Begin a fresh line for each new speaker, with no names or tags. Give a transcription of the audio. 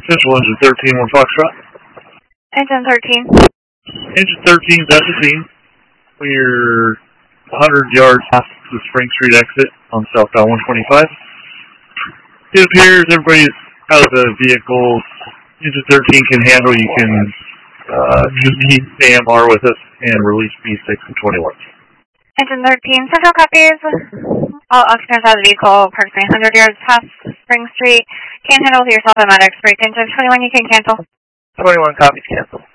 Central Engine 13, 1 Foxtrot.
Engine 13.
Engine 13 is at the scene. We're 100 yards past the Spring Street exit on southbound 125. It appears everybody's out of the vehicles. Engine 13 can handle. You can just keep AMR with us and release B6 and 21.
Engine 13, Central copies. All occupants out of the vehicle, approximately 100 yards past Spring Street. Can't handle with yourself and medics. Break engine 21, you can cancel.
21 copies, cancel.